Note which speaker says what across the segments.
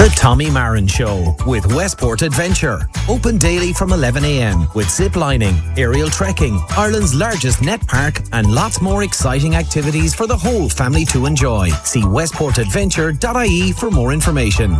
Speaker 1: The Tommy Marin Show with Westport Adventure. Open daily from 11 a.m. with zip lining, aerial trekking, Ireland's largest net park, and lots more exciting activities for the whole family to enjoy. See westportadventure.ie for more information.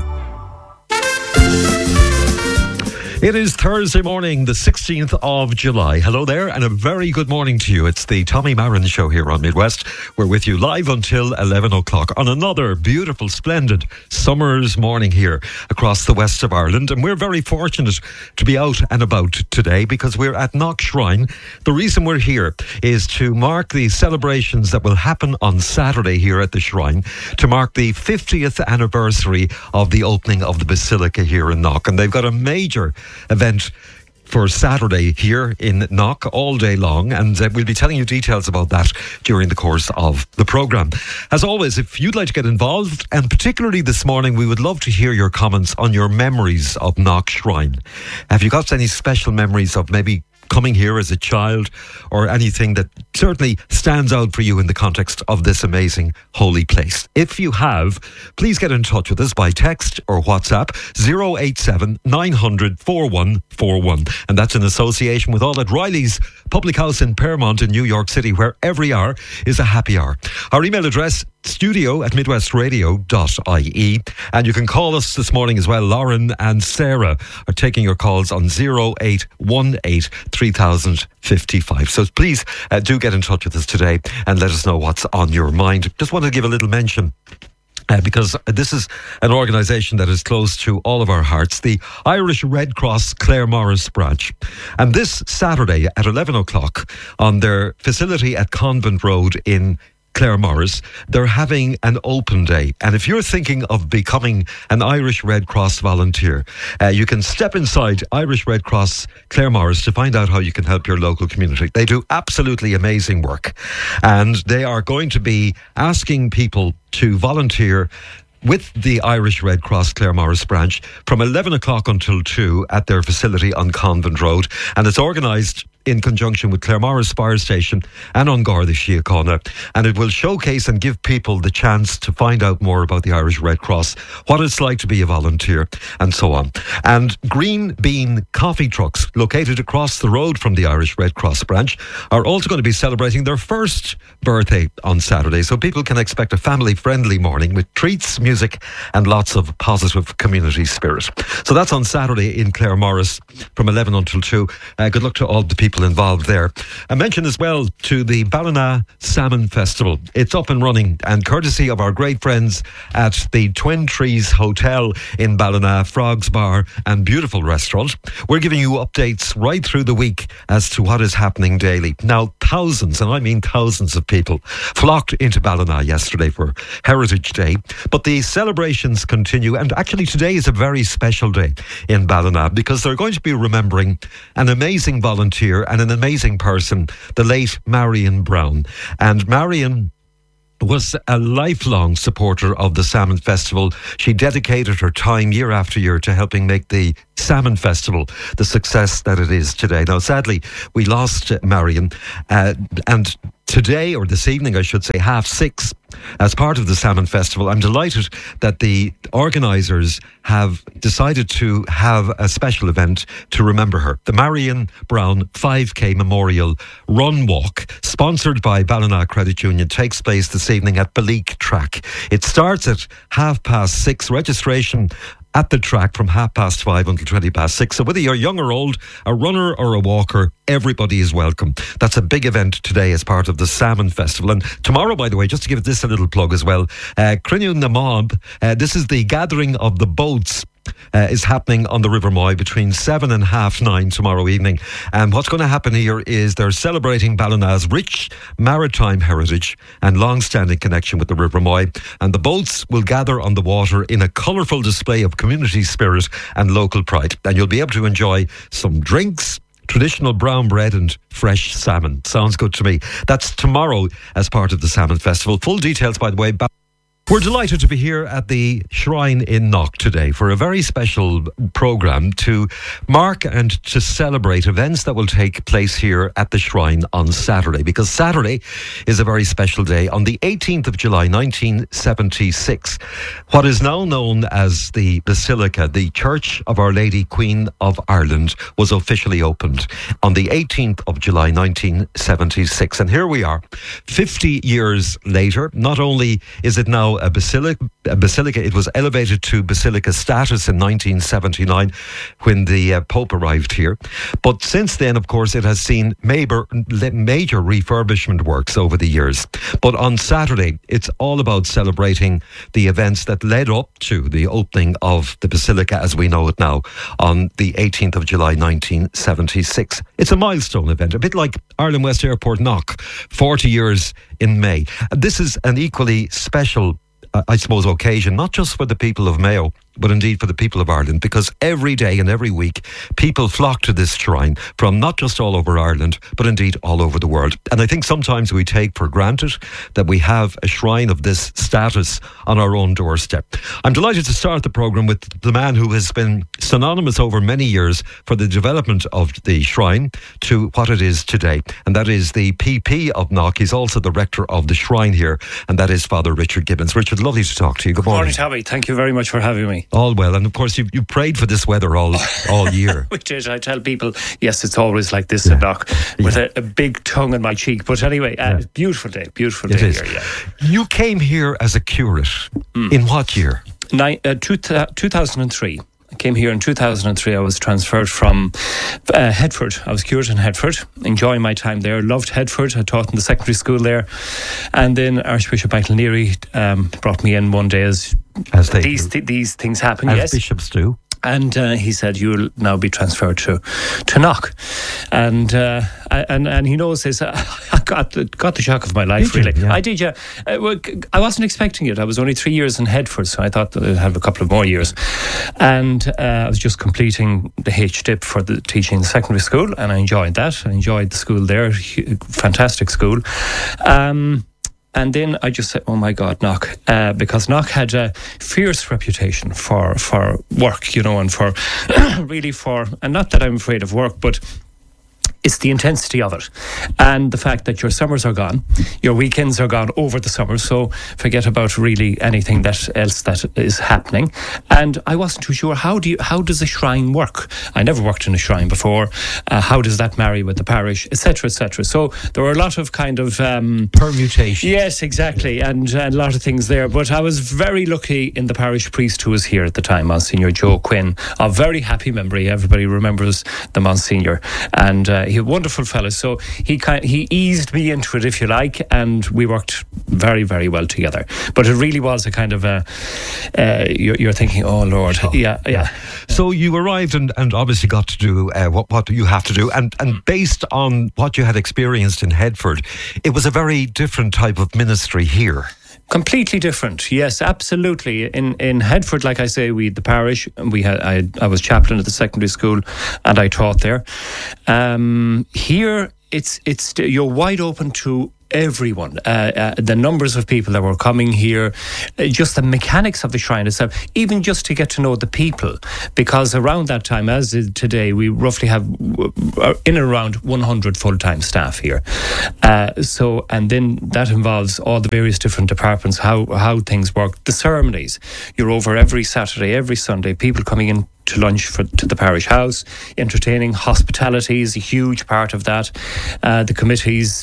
Speaker 2: It is Thursday morning, the 16th of July. Hello there, and a very good morning to you. It's the Tommy Marin Show here on Midwest. We're with you live until 11 o'clock on another beautiful, splendid summer's morning here across the west of Ireland. And we're very fortunate to be out and about today because we're at Knock Shrine. The reason we're here is to mark the celebrations that will happen on Saturday here at the Shrine, to mark the 50th anniversary of the opening of the Basilica here in Knock. And they've got a major event for Saturday here in Knock all day long, and we'll be telling you details about that during the course of the programme. As always, if you'd like to get involved, and particularly this morning, we would love to hear your comments on your memories of Knock Shrine. Have you got any special memories of maybe coming here as a child, or anything that certainly stands out for you in the context of this amazing holy place? If you have, please get in touch with us by text or WhatsApp 087 900 4141, and that's in association with all at Riley's Public House in Paramount in New York City, where every hour is a happy hour. Our email address, studio@midwestradio.ie, and you can call us this morning as well. Lauren and Sarah are taking your calls on 0818 3055. So please do get in touch with us today and let us know what's on your mind. Just wanted to give a little mention, because this is an organisation that is close to all of our hearts, the Irish Red Cross Claremorris branch. And this Saturday at 11 o'clock on their facility at Convent Road in Claremorris, they're having an open day. And if you're thinking of becoming an Irish Red Cross volunteer, you can step inside Irish Red Cross Claremorris to find out how you can help your local community. They do absolutely amazing work, and they are going to be asking people to volunteer with the Irish Red Cross Claremorris branch from 11 o'clock until 2 at their facility on Convent Road. And it's organised in conjunction with Claremorris Fire Station and on Garda Síochána, and it will showcase and give people the chance to find out more about the Irish Red Cross, what it's like to be a volunteer, and so on. And Green Bean coffee trucks located across the road from the Irish Red Cross branch are also going to be celebrating their first birthday on Saturday, so people can expect a family-friendly morning with treats, music, and lots of positive community spirit. So that's on Saturday in Claremorris from 11 until 2. Good luck to all the people involved there. I mentioned as well to the Ballina Salmon Festival. It's up and running, and courtesy of our great friends at the Twin Trees Hotel in Ballina, Frogs Bar and beautiful restaurant, we're giving you updates right through the week as to what is happening daily. Now, thousands, and I mean thousands of people flocked into Ballina yesterday for Heritage Day, but the celebrations continue, and actually today is a very special day in Ballina because they're going to be remembering an amazing volunteer and an amazing person, the late Marion Brown. And Marion was a lifelong supporter of the Salmon Festival. She dedicated her time year after year to helping make the Salmon Festival the success that it is today. Now, sadly, we lost Marion, and today, or this evening, I should say, 6:30, as part of the Salmon Festival, I'm delighted that the organisers have decided to have a special event to remember her. The Marion Brown 5K Memorial Run Walk, sponsored by Ballina Credit Union, takes place this evening at Baleek Track. It starts at 6:30. Registration at the track from 5:30 until 6:20. So whether you're young or old, a runner or a walker, everybody is welcome. That's a big event today as part of the Salmon Festival. And tomorrow, by the way, just to give this a little plug as well, Crinnew na Mob, this is the gathering of the boats, is happening on the River Moy between 7 and 9:30 tomorrow evening. And what's going to happen here is they're celebrating Ballina's rich maritime heritage and long-standing connection with the River Moy. And the boats will gather on the water in a colourful display of community spirit and local pride. And you'll be able to enjoy some drinks, traditional brown bread and fresh salmon. Sounds good to me. That's tomorrow as part of the Salmon Festival. Full details, by the way, We're delighted to be here at the Shrine in Knock today for a very special programme to mark and to celebrate events that will take place here at the Shrine on Saturday, because Saturday is a very special day. On the 18th of July 1976, what is now known as the Basilica, the Church of Our Lady Queen of Ireland, was officially opened on the 18th of July 1976. And here we are, 50 years later. Not only is it now a basilica, it was elevated to basilica status in 1979 when the Pope arrived here. But since then, of course, it has seen major refurbishment works over the years. But on Saturday, it's all about celebrating the events that led up to the opening of the basilica as we know it now on the 18th of July 1976. It's a milestone event, a bit like Ireland West Airport Knock, 40 years in May. And this is an equally special occasion, not just for the people of Mayo, but indeed for the people of Ireland, because every day and every week people flock to this shrine from not just all over Ireland, but indeed all over the world. And I think sometimes we take for granted that we have a shrine of this status on our own doorstep. I'm delighted to start the programme with the man who has been synonymous over many years for the development of the shrine to what it is today, and that is the PP of Knock. He's also the rector of the shrine here, and that is Father Richard Gibbons. Richard, lovely to talk to you. Good morning.
Speaker 3: Good morning, Tabby. Thank you very much for having me.
Speaker 2: All well, and of course you prayed for this weather all year.
Speaker 3: We did. I tell people, yes, it's always like this at Knock, with a big tongue in my cheek. But anyway, beautiful day here. Yeah.
Speaker 2: You came here as a curate. In what year?
Speaker 3: 2003. I came here in 2003. I was transferred from Headford. I was curate in Headford, enjoying my time there. Loved Headford. I taught in the secondary school there. And then Archbishop Michael Neary brought me in one day as these things happen.
Speaker 2: As bishops do.
Speaker 3: And he said, "You'll now be transferred to Knock," and he knows this. I got the shock of my life. Really, yeah. I did. Yeah, I wasn't expecting it. I was only 3 years in Headford, so I thought that I'd have a couple of more years. And I was just completing the HDIP for the teaching in the secondary school, and I enjoyed that. I enjoyed the school there, fantastic school. And then I just said, oh my God, Knock, because Knock had a fierce reputation for work, and for really and not that I'm afraid of work, but it's the intensity of it and the fact that your summers are gone, your weekends are gone over the summer, so forget about really anything else that is happening. And I wasn't too sure, how does a shrine work? I never worked in a shrine before. How does that marry with the parish, etc., etc.? So there were a lot of kind of
Speaker 2: permutations.
Speaker 3: Yes, exactly, and a lot of things there. But I was very lucky in the parish priest who was here at the time, Monsignor Joe Quinn, of very happy memory. Everybody remembers the Monsignor, and he a wonderful fellow, so he eased me into it, if you like, and we worked very, very well together. But it really was a kind of you're thinking, oh Lord, yeah.
Speaker 2: So you arrived and obviously got to do what you have to do, and based on what you had experienced in Headford, it was a very different type of ministry here.
Speaker 3: Completely different, yes, absolutely. In Headford, like I say, we had the parish. I was chaplain at the secondary school, and I taught there. Here, it's you're wide open to everyone. The numbers of people that were coming here, just the mechanics of the shrine itself, even just to get to know the people, because around that time, as is today, we roughly have in and around 100 full-time staff here. And then that involves all the various different departments, how things work, the ceremonies. You're over every Saturday, every Sunday, people coming in to lunch to the parish house, entertaining. Hospitality is a huge part of that. The committees,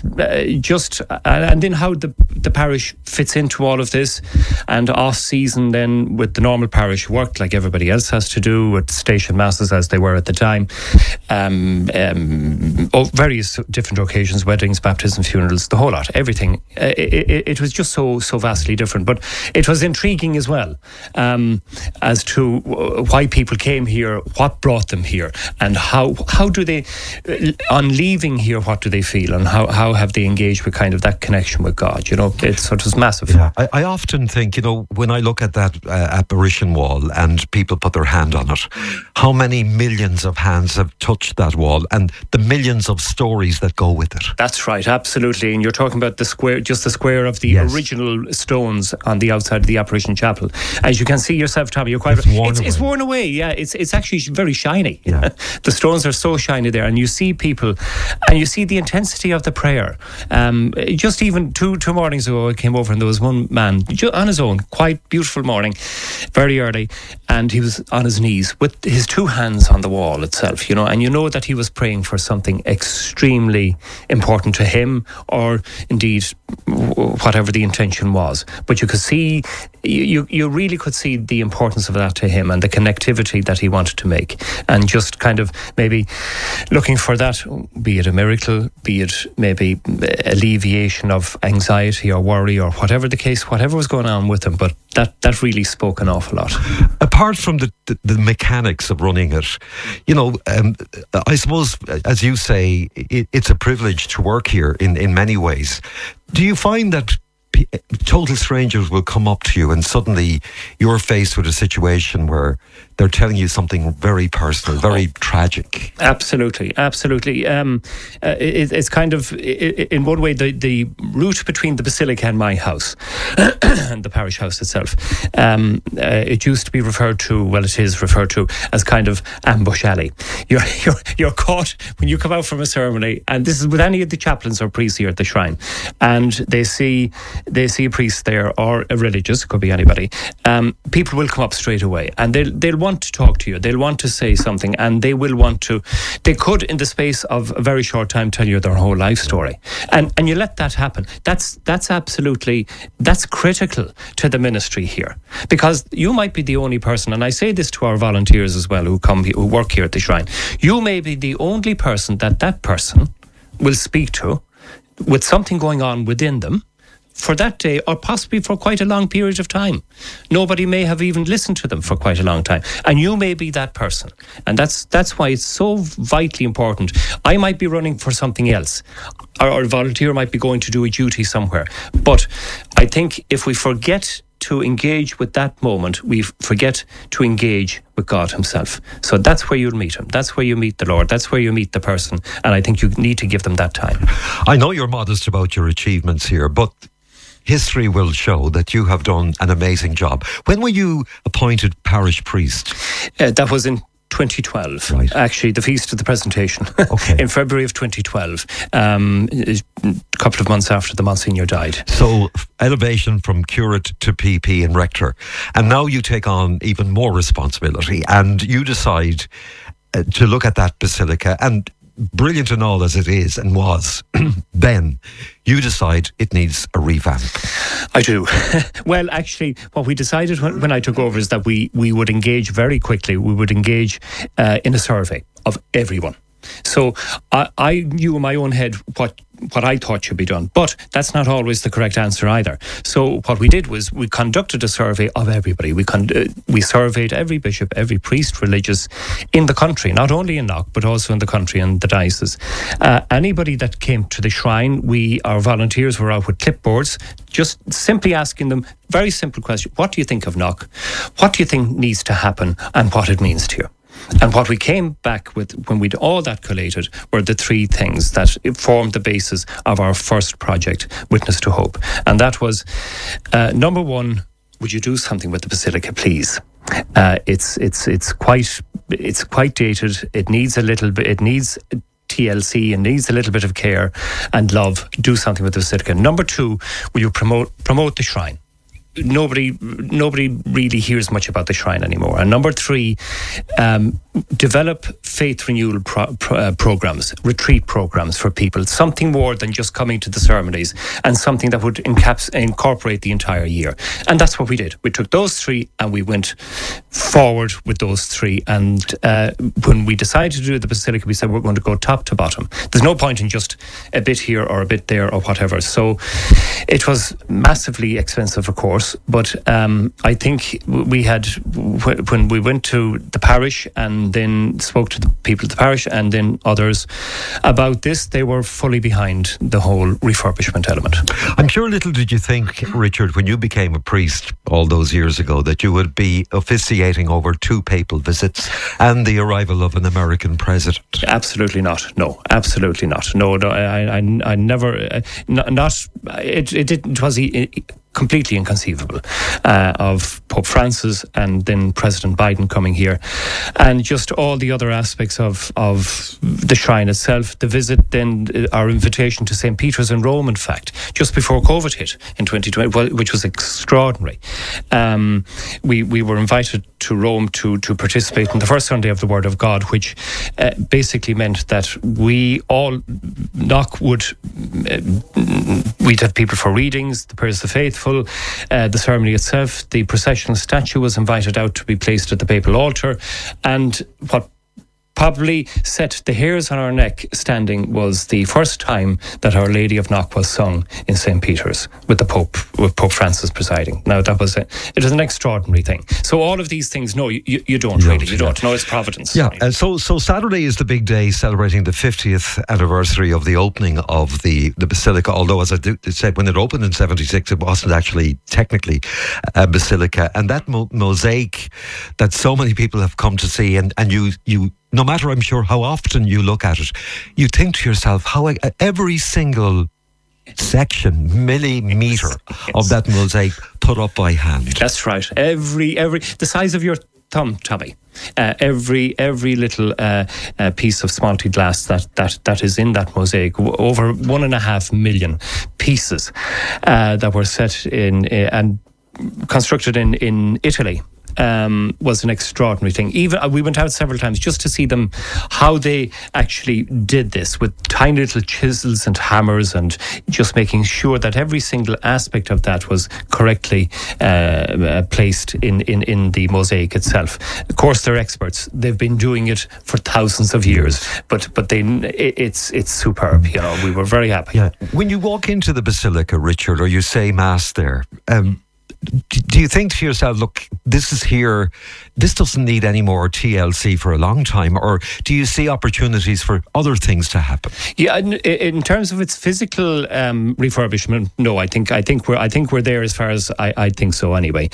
Speaker 3: and then how the parish fits into all of this, and off season then with the normal parish work like everybody else has to do, with station masses as they were at the time, various different occasions, weddings, baptisms, funerals, the whole lot, everything. It was just so vastly different, but it was intriguing as well, as to why people came came here, what brought them here, and how do they, on leaving here, what do they feel, and how have they engaged with kind of that connection with God? You know, it's sort of massive.
Speaker 2: Yeah, I often think, you know, when I look at that apparition wall and people put their hand on it, how many millions of hands have touched that wall, and the millions of stories that go with it.
Speaker 3: That's right, absolutely. And you're talking about the square, just the square of the original stones on the outside of the apparition chapel. As you can see yourself, Tommy, you're quite right. It's worn away. Yeah, it's actually very shiny.
Speaker 2: Yeah.
Speaker 3: The stones are so shiny there, and you see people, and you see the intensity of the prayer. Just even two mornings ago, I came over and there was one man on his own, quite beautiful morning, very early, and he was on his knees with his two hands on the wall itself, you know, and you know that he was praying for something extremely important to him, or indeed whatever the intention was. But you could see, you really could see the importance of that to him and the connectivity that he wanted to make, and just kind of maybe looking for that, be it a miracle, be it maybe alleviation of anxiety or worry or whatever the case, whatever was going on with him. But that really spoke an awful lot.
Speaker 2: Apart from the mechanics of running it, you know, I suppose, as you say, it's a privilege to work here in many ways. Do you find that total strangers will come up to you and suddenly you're faced with a situation where they're telling you something very personal, very tragic?
Speaker 3: Absolutely. It's kind of, in one way, the route between the basilica and my house and the parish house itself. It used to be referred to, well, it is referred to as kind of ambush alley. You're caught when you come out from a ceremony, and this is with any of the chaplains or priests here at the shrine, and they see a priest there, or a religious, it could be anybody. People will come up straight away, and they'll want to talk to you. They'll want to say something, and they could, in the space of a very short time, tell you their whole life story. And you let that happen. That's critical to the ministry here, because you might be the only person, and I say this to our volunteers as well who work here at the shrine. You may be the only person that person will speak to with something going on within them for that day, or possibly for quite a long period of time. Nobody may have even listened to them for quite a long time, and you may be that person. And that's why it's so vitally important. I might be running for something else, or a volunteer might be going to do a duty somewhere, but I think if we forget to engage with that moment, we forget to engage with God himself. So that's where you'll meet him. That's where you meet the Lord. That's where you meet the person. And I think you need to give them that time.
Speaker 2: I know you're modest about your achievements here, but history will show that you have done an amazing job. When were you appointed parish priest?
Speaker 3: That was in 2012.
Speaker 2: Right.
Speaker 3: Actually, the Feast of the Presentation.
Speaker 2: Okay.
Speaker 3: In February of 2012. A couple of months after the Monsignor died.
Speaker 2: So, elevation from curate to PP and rector. And now you take on even more responsibility, and you decide to look at that basilica, and brilliant and all as it is and was then, you decide it needs a revamp.
Speaker 3: I do. Well, actually, what we decided when I took over is that we would engage very quickly. We would engage in a survey of everyone. So I knew in my own head what I thought should be done, but that's not always the correct answer either. So what we did was we conducted a survey of everybody. We surveyed every bishop, every priest, religious in the country, not only in Knock, but also in the country and the diocese. Anybody that came to the shrine, our volunteers were out with clipboards, just simply asking them very simple question: what do you think of Knock? What do you think needs to happen, and what it means to you? And what we came back with, when we'd all that collated, were the three things that formed the basis of our first project, Witness to Hope. And that was, number one, would you do something with the basilica, please? It's quite dated. It needs a little bit. It needs TLC and needs a little bit of care and love. Do something with the basilica. Number two, will you promote the shrine? Nobody really hears much about the shrine anymore. And number three, develop faith renewal programs, retreat programs for people, something more than just coming to the ceremonies, and something that would incorporate the entire year. And that's what we did. We took those three and we went forward with those three. And when we decided to do the Basilica, we said we're going to go top to bottom. There's no point in just a bit here or a bit there or whatever. So it was massively expensive, of course, but I think we had, when we went to the parish and then spoke to the people of the parish and then others about this, they were fully behind the whole refurbishment element.
Speaker 2: I'm sure little did you think, Richard, when you became a priest all those years ago, that you would be officiating over 2 papal visits and the arrival of an American president.
Speaker 3: Absolutely not. No, absolutely not. No, I never. It was completely inconceivable of Pope Francis and then President Biden coming here, and just all the other aspects of the shrine itself, the visit, then our invitation to St. Peter's in Rome, in fact, just before COVID hit in 2020, which was extraordinary. We were invited to Rome to participate in the first Sunday of the Word of God, which basically meant that we all, Knock would, we'd have people for readings, the prayers of the faithful, the ceremony itself. The processional statue was invited out to be placed at the papal altar, and what probably set the hairs on our neck standing was the first time that Our Lady of Knock was sung in St. Peter's with Pope Francis presiding. Now it was an extraordinary thing. So all of these things, no, you don't really. You don't. No, it's Providence.
Speaker 2: Yeah. So Saturday is the big day celebrating the 50th anniversary of the opening of the Basilica. Although, as I said, when it opened in 76, it wasn't actually technically a basilica. And that mosaic that so many people have come to see, and you. No matter, I'm sure, how often you look at it, you think to yourself how every single section, millimetre of that mosaic put up by hand.
Speaker 3: That's right. Every the size of your thumb, Tommy. Every little piece of smalty glass that is in that mosaic, over 1.5 million pieces that were set in and constructed in Italy. Was an extraordinary thing. Even we went out several times just to see them, how they actually did this with tiny little chisels and hammers, and just making sure that every single aspect of that was correctly placed in the mosaic itself. Of course, they're experts. They've been doing it for thousands of years, but it's superb. You know, we were very happy.
Speaker 2: Yeah. When you walk into the Basilica, Richard, or you say Mass there, do you think to yourself, look, this is here, this doesn't need any more TLC for a long time, or do you see opportunities for other things to happen?
Speaker 3: Yeah, in terms of its physical refurbishment, no, I think we're there as far as I think so anyway.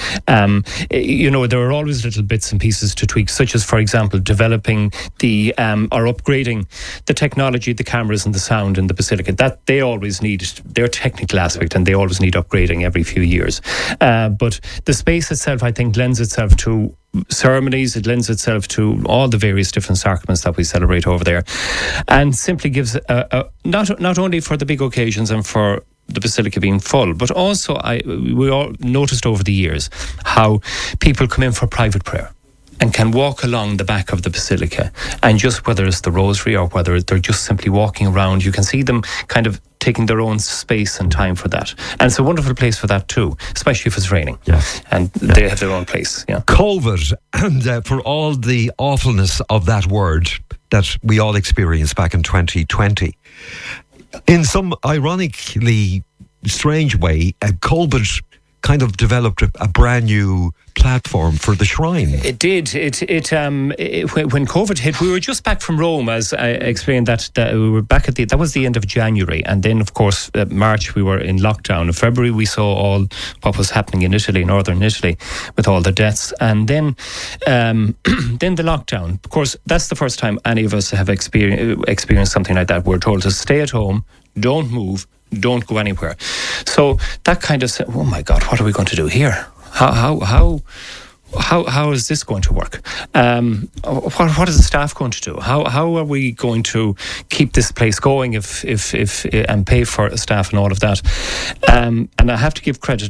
Speaker 3: There are always little bits and pieces to tweak, such as, for example, developing or upgrading the technology, the cameras and the sound in the Basilica. That they always need their technical aspect, and they always need upgrading every few years. But the space itself, I think, lends itself to ceremonies. It lends itself to all the various different sacraments that we celebrate over there, and simply gives not only for the big occasions and for the Basilica being full, but also we all noticed over the years how people come in for private prayer and can walk along the back of the Basilica, and just whether it's the Rosary or whether they're just simply walking around, you can see them kind of taking their own space and time for that. And it's a wonderful place for that too, especially if it's raining.
Speaker 2: Yeah.
Speaker 3: And they have their own place. Yeah.
Speaker 2: COVID, and for all the awfulness of that word that we all experienced back in 2020, in some ironically strange way, COVID kind of developed a brand new platform for the shrine.
Speaker 3: It did. When COVID hit, we were just back from Rome, as I explained that we were back that was the end of January, and then of course March we were in lockdown. In February we saw all what was happening in Italy, northern Italy, with all the deaths, and then the lockdown. Of course, that's the first time any of us have experienced something like that. We're told to stay at home, don't move, don't go anywhere. So that kind of said, oh my God, what are we going to do here? How is this going to work? What is the staff going to do? How are we going to keep this place going if and pay for staff and all of that? And I have to give credit